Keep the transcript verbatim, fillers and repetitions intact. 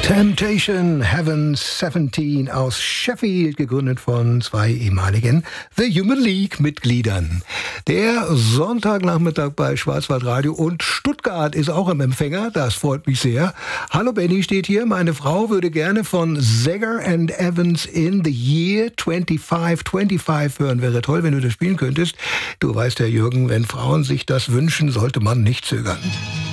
Temptation Heaven siebzehn aus Sheffield, gegründet von zwei ehemaligen The Human League-Mitgliedern. Der Sonntagnachmittag bei Schwarzwaldradio und Stuttgart ist auch im Empfänger, das freut mich sehr. Hallo Benny steht hier, meine Frau würde gerne von Seger and Evans in the Year fünfundzwanzig fünfundzwanzig hören. Wäre toll, wenn du das spielen könntest. Du weißt ja, Jürgen, wenn Frauen sich das wünschen, sollte man nicht zögern.